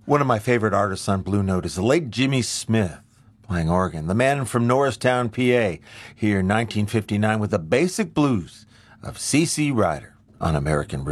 One of my favorite artists on Blue Note is the late Jimmy Smith, playing organ. The man from Norristown, PA, here in 1959 with the basic blues of C.C. Ryder on American Rhythm.